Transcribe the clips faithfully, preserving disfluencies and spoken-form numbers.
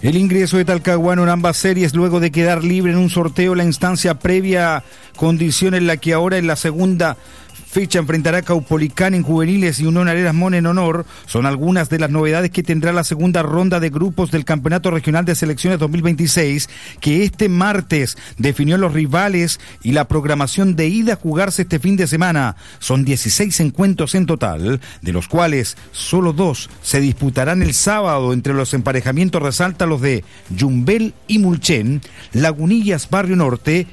El ingreso de Talcahuano en ambas series luego de quedar libre en un sorteo la instancia previa, condición en la que ahora en la segunda fecha enfrentará a Caupolicán en juveniles y Unión Arenas Mon en honor, son algunas de las novedades que tendrá la segunda ronda de grupos del Campeonato Regional de Selecciones dos mil veintiséis, que este martes definió los rivales y la programación de ida a jugarse este fin de semana. Son dieciséis encuentros en total, de los cuales solo dos se disputarán el sábado. Entre los emparejamientos resalta los de Yumbel y Mulchen, Lagunillas Barrio Norte,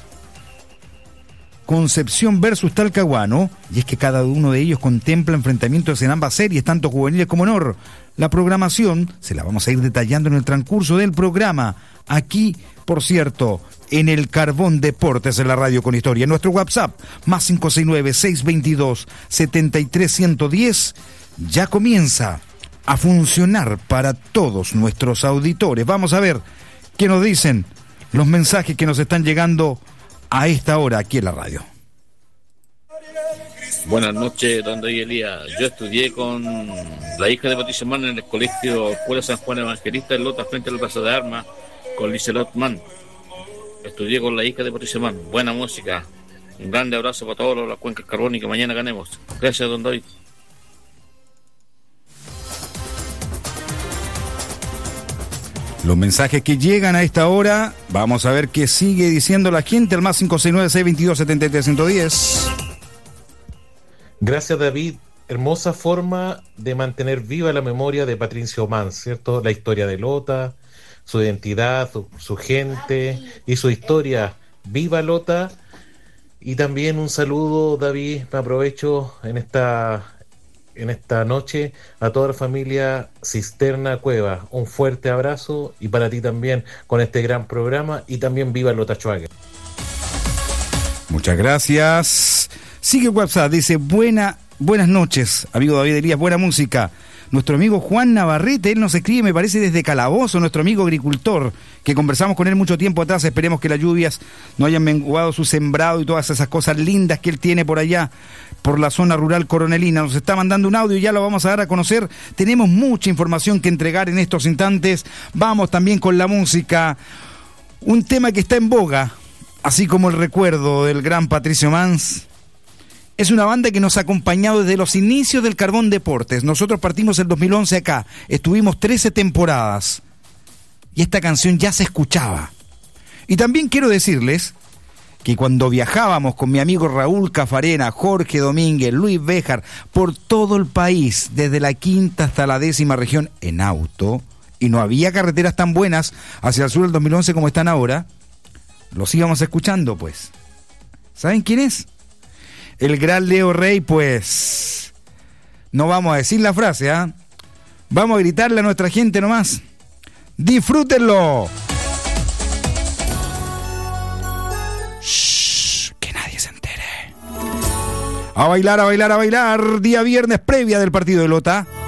Concepción versus Talcahuano, y es que cada uno de ellos contempla enfrentamientos en ambas series, tanto juveniles como honor. La programación se la vamos a ir detallando en el transcurso del programa, aquí, por cierto, en el Carbón Deportes en la Radio con Historia. Nuestro WhatsApp, más cinco seis nueve, seis dos dos, siete tres uno cero, ya comienza a funcionar para todos nuestros auditores. Vamos a ver qué nos dicen los mensajes que nos están llegando a esta hora aquí en la radio. Buenas noches, don David Elías. Yo estudié con la hija de Patricio Mann en el colegio Escuela San Juan Evangelista en Lota, frente a la Plaza de Armas, con Liselot Mann. Estudié con la hija de Patricio Mann. Buena música. Un grande abrazo para todos los cuencas carbónicas. Mañana ganemos. Gracias, don David. Los mensajes que llegan a esta hora, vamos a ver qué sigue diciendo la gente, al más cinco seis nueve, seis dos dos, siete tres uno cero. Gracias, David. Hermosa forma de mantener viva la memoria de Patricio Mann, ¿cierto? La historia de Lota, su identidad, su, su gente y su historia. ¡Viva Lota! Y también un saludo, David, me aprovecho en esta... en esta noche a toda la familia Cisterna Cueva. Un fuerte abrazo y para ti también con este gran programa, y también viva Lota Schwager. Muchas gracias. Sigue el WhatsApp, dice buena, buenas noches, amigo David Elías, buena música. Nuestro amigo Juan Navarrete, él nos escribe, me parece, desde Calabozo, nuestro amigo agricultor, que conversamos con él mucho tiempo atrás. Esperemos que las lluvias no hayan menguado su sembrado y todas esas cosas lindas que él tiene por allá, por la zona rural coronelina. Nos está mandando un audio y ya lo vamos a dar a conocer. Tenemos mucha información que entregar en estos instantes. Vamos también con la música. Un tema que está en boga, así como el recuerdo del gran Patricio Mann. Es una banda que nos ha acompañado desde los inicios del Carbón Deportes. Nosotros partimos el dos mil once acá. Estuvimos trece temporadas. Y esta canción ya se escuchaba. Y también quiero decirles que cuando viajábamos con mi amigo Raúl Cafarena, Jorge Domínguez, Luis Béjar, por todo el país, desde la quinta hasta la décima región, en auto, y no había carreteras tan buenas hacia el sur del dos mil once como están ahora, los íbamos escuchando, pues. ¿Saben quién es? El gran Leo Rey, pues. No vamos a decir la frase, ¿ah? ¿eh? Vamos a gritarle a nuestra gente nomás. ¡Disfrútenlo! Shh, que nadie se entere. A bailar, a bailar, a bailar. Día viernes previa del partido de Lota.